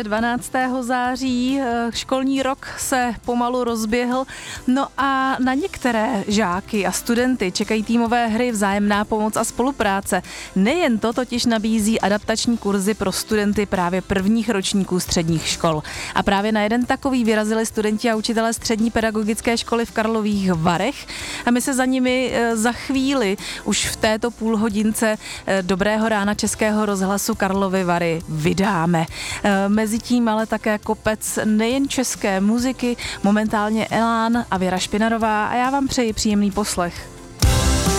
12. září školní rok se pomalu rozběhl, no a na některé žáky a studenty čekají týmové hry, vzájemná pomoc a spolupráce. Nejen to totiž nabízí adaptační kurzy pro studenty právě prvních ročníků středních škol. A právě na jeden takový vyrazili studenti a učitelé střední pedagogické školy v Karlových Varech a my se za nimi za chvíli už v této půlhodince Dobrého rána Českého rozhlasu Karlovy Vary vydáme. Mezitím ale také kopec nejen české muziky, momentálně Elán a Věra Špinarová a já vám přeji příjemný poslech.